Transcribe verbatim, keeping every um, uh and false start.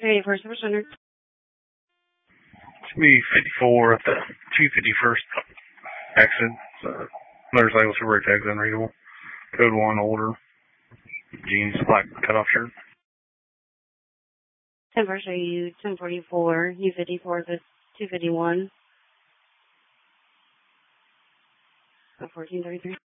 three eighty-four Super Center. It's me fifty-four at the two fifty-first exit. Uh, motorcycle super exit unreadable. Code one older. Jeans, black cutoff shirt. ten first A U, ten forty-four, U fifty-four to two fifty-one. fourteen thirty-three.